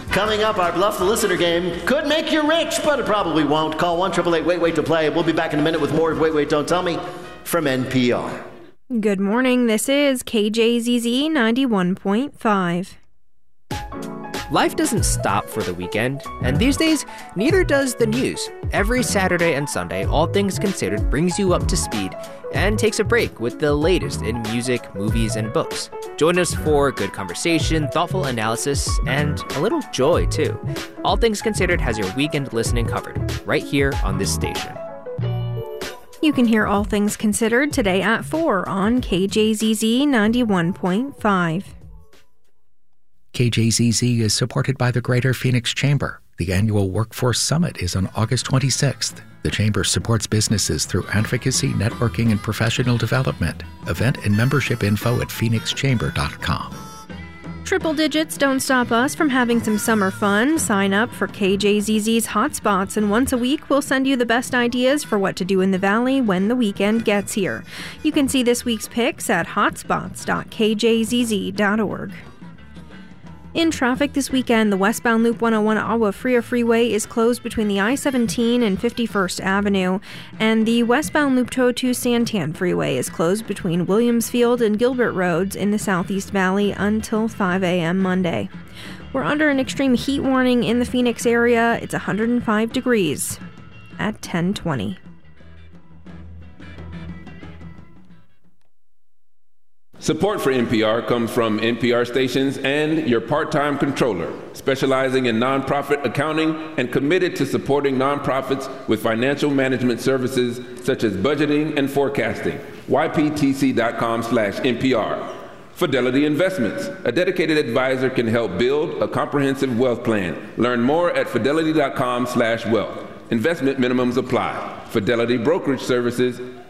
Coming up, our Bluff the Listener game could make you rich, but it probably won't. Call 1-888-WAIT-WAIT to play. We'll be back in a minute with more of Wait, Wait, Don't Tell Me from NPR. Good morning. This is KJZZ 91.5. Life doesn't stop for the weekend, and these days, neither does the news. Every Saturday and Sunday, All Things Considered brings you up to speed and takes a break with the latest in music, movies, and books. Join us for good conversation, thoughtful analysis, and a little joy, too. All Things Considered has your weekend listening covered, right here on this station. You can hear All Things Considered today at 4 on KJZZ 91.5. KJZZ is supported by the Greater Phoenix Chamber. The annual Workforce Summit is on August 26th. The Chamber supports businesses through advocacy, networking, and professional development. Event and membership info at phoenixchamber.com. Triple digits don't stop us from having some summer fun. Sign up for KJZZ's Hotspots, and once a week we'll send you the best ideas for what to do in the Valley when the weekend gets here. You can see this week's picks at hotspots.kjzz.org. In traffic this weekend, the westbound Loop 101 Agua Fria Freeway is closed between the I-17 and 51st Avenue, and the westbound Loop 202 Santan Freeway is closed between Williamsfield and Gilbert Roads in the Southeast Valley until 5 a.m. Monday. We're under an extreme heat warning in the Phoenix area. It's 105 degrees at 10:20. Support for NPR comes from NPR stations and your part-time controller, specializing in nonprofit accounting and committed to supporting nonprofits with financial management services such as budgeting and forecasting. yptc.com/NPR. Fidelity Investments. A dedicated advisor can help build a comprehensive wealth plan. Learn more at fidelity.com/wealth. Investment minimums apply. Fidelity Brokerage Services,